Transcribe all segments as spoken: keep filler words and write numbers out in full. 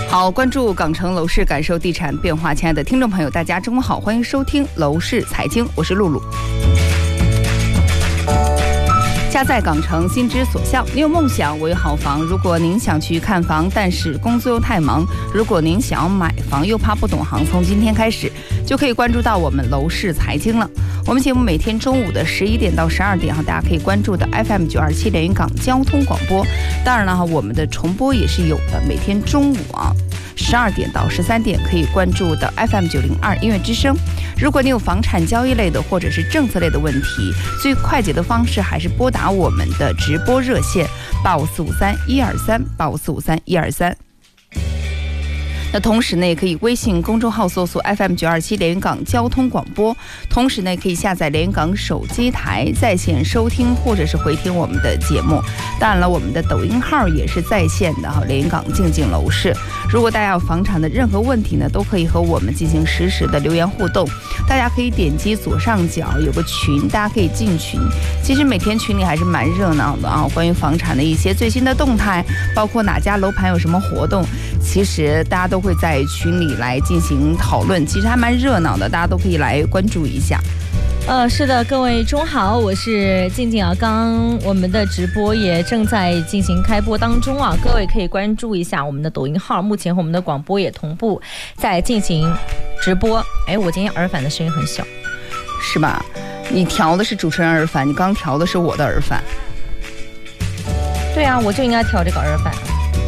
好，关注港城楼市，感受地产变化。亲爱的听众朋友，大家中午好，欢迎收听楼市财经，我是露露。家在港城，心之所向。你有梦想，我有好房。如果您想去看房，但是工作又太忙；如果您想要买房，又怕不懂行，从今天开始就可以关注到我们楼市财经了。我们节目每天中午的十一点到十二点哈，大家可以关注的 F M 九二七连云港交通广播。当然了哈，我们的重播也是有的，每天中午啊十二点到十三点可以关注的 F M 九零二音乐之声。如果你有房产交易类的或者是政策类的问题，最快捷的方式还是拨打我们的直播热线八五四五三一二三八五四五三一二三。那同时呢，也可以微信公众号搜索 F M 九二七连云港交通广播，同时呢，可以下载连云港手机台在线收听或者是回听我们的节目。当然了，我们的抖音号也是在线的哈，连云港静静楼市。如果大家有房产的任何问题呢，都可以和我们进行实时的留言互动。大家可以点击左上角有个群，大家可以进群。其实每天群里还是蛮热闹的啊，关于房产的一些最新的动态，包括哪家楼盘有什么活动，其实大家都会在群里来进行讨论，其实还蛮热闹的，大家都可以来关注一下。 呃，是的，各位中好，我是静静啊。刚我们的直播也正在进行开播当中啊，各位可以关注一下我们的抖音号，目前和我们的广播也同步在进行直播。哎，我今天耳返的声音很小， 是吧？你调的是主持人耳返，你刚调的是我的耳返。 对啊，我就应该调这个耳返。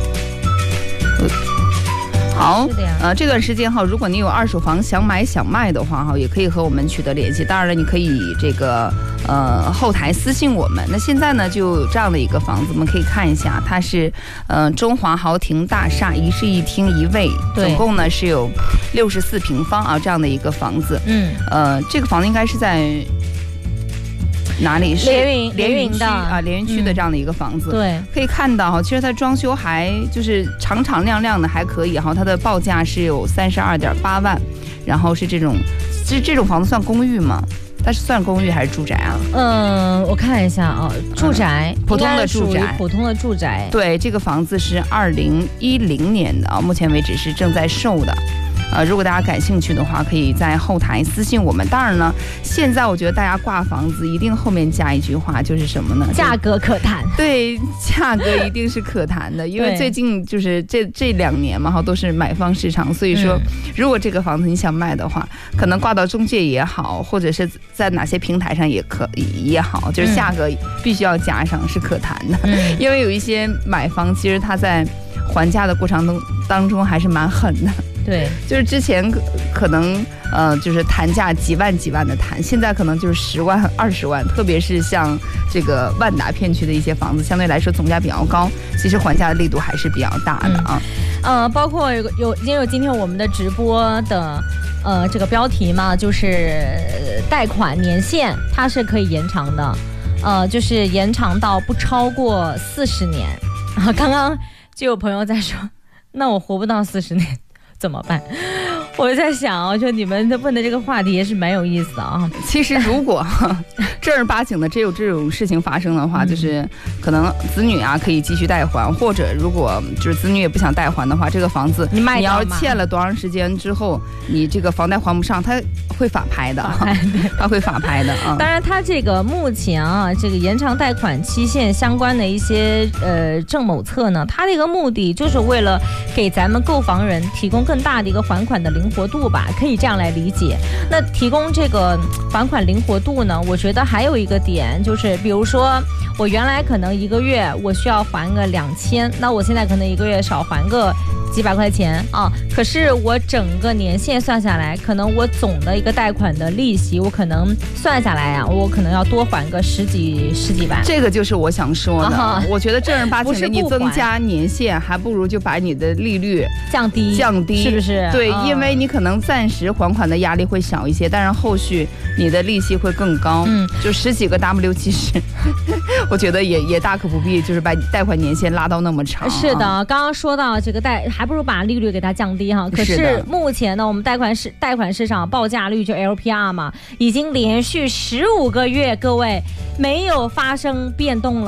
好，呃，这段时间哈，如果你有二手房想买想卖的话哈，也可以和我们取得联系。当然了，你可以这个呃后台私信我们。那现在呢，就有这样的一个房子，我们可以看一下，它是呃中华豪庭大厦一室一厅一卫，总共呢是有六十四平方啊这样的一个房子。嗯，呃，这个房子应该是在哪里？是连云连云区啊，连云区的这样的一个房子。嗯、 对， 可以看到哈，其实它装修还就是敞敞亮亮的，还可以哈。它的报价是有三十二点八万，然后是这种，这这种房子算公寓吗？它是算公寓还是住宅啊？ 嗯，我看一下啊，住宅， 嗯、普通的住宅， 普通的住宅。 对，这个房子是二零一零年的啊，目前为止是正在售的。呃，如果大家感兴趣的话，可以在后台私信我们。当然呢，现在我觉得大家挂房子一定后面加一句话，就是什么呢？ 价格可谈。 对，价格一定是可谈的，因为最近就是这这两年嘛，哈，都是买方市场，所以说，嗯、如果这个房子你想卖的话，可能挂到中介也好，或者是在哪些平台上也可也好，就是价格必须要加上是可谈的，嗯、因为有一些买方其实他在还价的过程中当中还是蛮狠的。 对， 就是之前可能呃就是谈价几万几万的谈，现在可能就是十万二十万，特别是像这个万达片区的一些房子，相对来说总价比较高，其实还价的力度还是比较大的啊。 嗯、呃，包括有有因为今天我们的直播的呃这个标题嘛，就是贷款年限它是可以延长的，呃，就是延长到不超过四十年啊。刚刚就有朋友在说，那我活不到四十年怎么办？我在想啊，就你们问的这个话题也是蛮有意思的啊。 其实如果正儿八经的真有这种事情发生的话，嗯、就是可能子女啊可以继续贷还，或者如果就是子女也不想贷还的话，这个房子你卖你要欠了多长时间之后，你这个房贷还不上，他会法拍的，他会法拍的啊。 当然，他这个目前啊，这个延长贷款期限相关的一些呃政谋策呢，它的一个目的就是为了给咱们购房人提供更大的一个还款的灵活度吧，可以这样来理解。那提供这个还款灵活度呢，我觉得还有一个点就是，比如说我原来可能一个月我需要还个两千，那我现在可能一个月少还个几百块钱啊，可是我整个年限算下来，可能我总的一个贷款的利息，我可能算下来啊，我可能要多还个十几十几万。 这个就是我想说的，啊、我觉得正儿八经的你增加年限，还不如就把你的利率降低降低， 是不是？ 对，嗯、因为你可能暂时还款的压力会小一些，但是后续你的利息会更高，嗯，就十几个 W， 其实我觉得也也大可不必，就是把贷款年限拉到那么长。 是的，刚刚说到这个贷，还不如把利率给它降低哈。可是目前呢，我们贷款市贷款市场报价率就 L P R 嘛，已经连续十五个月，各位没有发生变动了。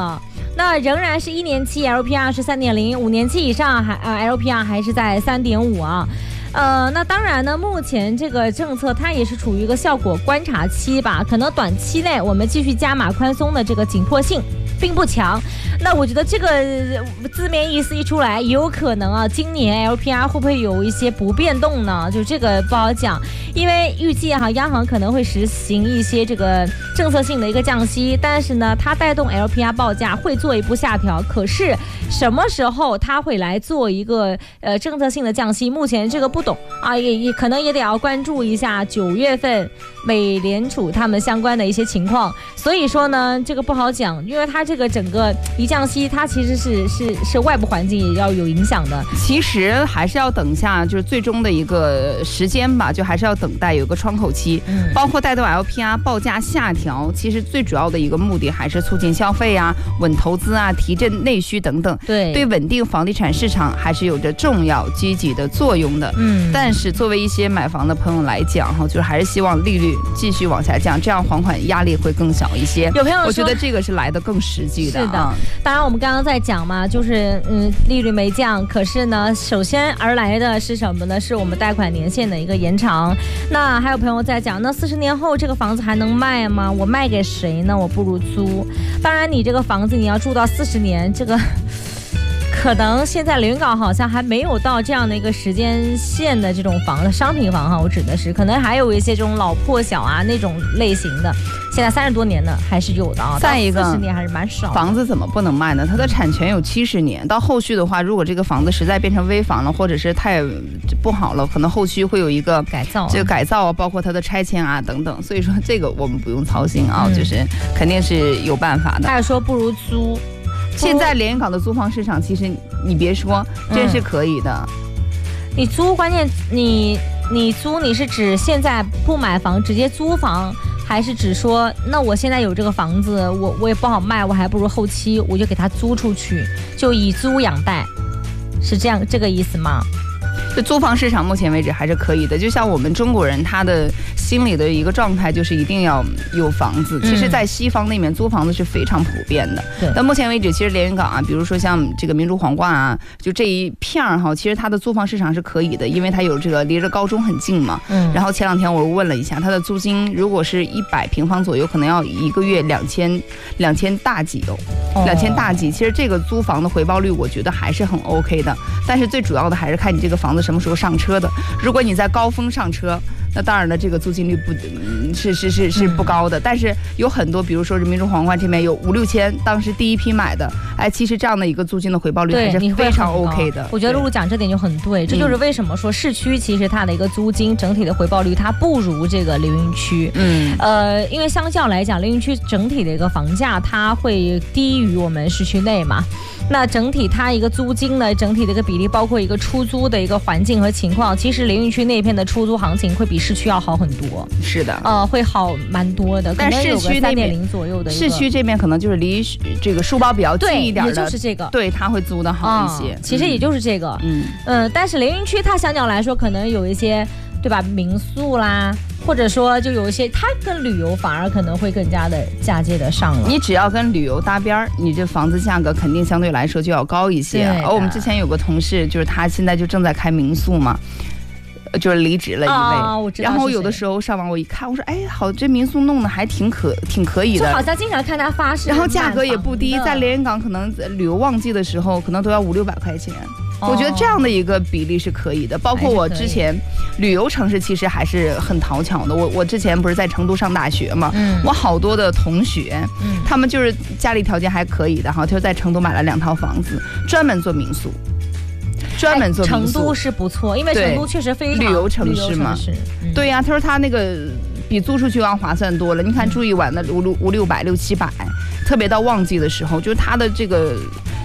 那仍然是一年期 L P R 是三点零，五年期以上还呃 L P R 还是在三点五啊。呃，那当然呢，目前这个政策它也是处于一个效果观察期吧，可能短期内我们继续加码宽松的这个紧迫性并不强。那我觉得这个字面意思一出来，有可能啊，今年 L P R 会不会有一些不变动呢？就这个不好讲，因为预计哈，央行可能会实行一些这个政策性的一个降息，但是呢，它带动 L P R 报价会做一步下调。可是什么时候它会来做一个呃政策性的降息？目前这个不懂啊，也也可能也得要关注一下九月份美联储他们相关的一些情况。所以说呢，这个不好讲，因为它这个整个一降息，它其实是是是外部环境也要有影响的。 其实还是要等下，就是最终的一个时间吧，就还是要等待有个窗口期。嗯，包括带动 L P R 报价下调，其实最主要的一个目的还是促进消费啊、稳投资啊、提振内需等等。 对， 对稳定房地产市场还是有着重要积极的作用的。嗯，但是作为一些买房的朋友来讲哈，就是还是希望利率继续往下降，这样还款压力会更小一些。 有朋友说， 我觉得这个是来的更实际的。 是的，嗯、当然我们刚刚在讲嘛，就是嗯，利率没降，可是呢，首先而来的是什么呢？是我们贷款年限的一个延长。那还有朋友在讲，那四十年后这个房子还能卖吗？我卖给谁呢？我不如租。当然，你这个房子你要住到四十年，这个。可能现在连云港好像还没有到这样的一个时间线的这种房子，商品房哈，我指的是，可能还有一些这种老破小啊那种类型的，现在三十多年的还是有的啊。 再一个， 四十年还是蛮少。房子怎么不能卖呢？它的产权有七十年，到后续的话，如果这个房子实在变成危房了，或者是太不好了，可能后续会有一个改造， 这个改造包括它的拆迁啊等等。所以说这个我们不用操心啊，嗯、就是肯定是有办法的。 他也说不如租。 现在连云港的租房市场，其实你别说，真是可以的。 嗯、你租，关键你你租，你是指现在不买房直接租房，还是指说，那我现在有这个房子，我我也不好卖，我还不如后期我就给它租出去，就以租养贷，是这样这个意思吗？ 这租房市场目前为止还是可以的，就像我们中国人他的心理的一个状态就是一定要有房子。其实，在西方那边租房子是非常普遍的。嗯、但目前为止，其实连云港啊，比如说像这个明珠皇冠啊，就这一片儿哈，其实它的租房市场是可以的，因为它有这个离着高中很近嘛。嗯。然后前两天我问了一下，它的租金如果是一百平方左右，可能要一个月两千两千大几哦，两千大几。其实这个租房的回报率，我觉得还是很 OK 的。但是最主要的还是看你这个房子什么时候上车的。如果你在高峰上车，那当然了，这个租金率不是是是是不高的。嗯、但是有很多，比如说是明珠皇冠这边有五六千，当时第一批买的，哎，其实这样的一个租金的回报率还是非常 OK 的。 我觉得露露讲这点就很对，这就是为什么说市区其实它的一个租金整体的回报率它不如这个凌云区。嗯，呃，因为相较来讲，凌云区整体的一个房价它会低于我们市区内嘛。那整体它一个租金呢，整体的一个比例，包括一个出租的一个环境和情况，其实凌云区那片的出租行情会比市区要好很多。 是的， 呃，会好蛮多的。 但市区三点零左右的， 市区这边可能就是离这个书包比较近一点的， 也就是这个， 对，它会租的好一些。 嗯、其实也就是这个，嗯嗯、呃，但是凌云区它相较来说，可能有一些，对吧？民宿啦。或者说，就有一些它跟旅游反而可能会更加的嫁接得上了。 你只要跟旅游搭边儿，你这房子价格肯定相对来说就要高一些。而我们之前有个同事，就是他现在就正在开民宿嘛，就是离职了一位。 哦、我知道。 然后有的时候上网我一看，我说哎，好，这民宿弄得还挺可挺可以的。 就好像经常看他发誓。 然后价格也不低，在连云港可能旅游旺季的时候，可能都要五六百块钱。我觉得这样的一个比例是可以的，包括我之前旅游城市其实还是很讨巧的。我我之前不是在成都上大学嘛，嗯、我好多的同学，嗯、他们就是家里条件还可以的哈，就在成都买了两套房子，专门做民宿，专门做民宿。 成都是不错，因为成都确实非常旅游城市嘛。嗯、对呀、啊，他说他那个比租出去要划算多了。你看住一晚的五六五六百六七百，特别到旺季的时候，就是他的这个。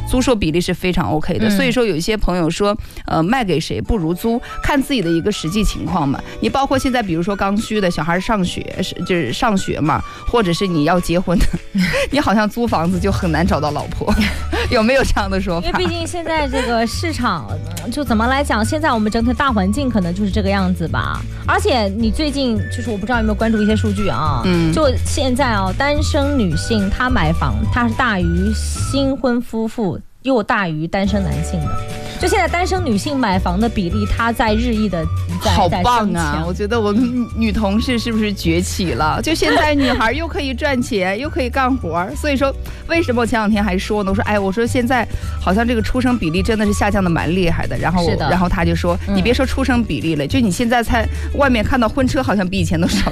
租售比例是非常 OK 的。 嗯、 所以说有一些朋友说，呃，卖给谁不如租，看自己的一个实际情况嘛。你包括现在，比如说刚需的小孩上学，就是上学嘛，或者是你要结婚的，你好像租房子就很难找到老婆，有没有这样的说法？ 因为毕竟现在这个市场，就怎么来讲，现在我们整体大环境可能就是这个样子吧。而且你最近就是我不知道有没有关注一些数据啊，嗯，就现在啊，单身女性她买房，她是大于新婚夫妇，又大于单身男性的。就现在单身女性买房的比例，它在日益的好棒啊！我觉得我们女同事是不是崛起了？就现在女孩又可以赚钱，又可以干活，所以说为什么我前两天还说呢？我说哎，我说现在好像这个出生比例真的是下降的蛮厉害的。然后然后他就说，嗯、你别说出生比例了，就你现在才外面看到婚车好像比以前都少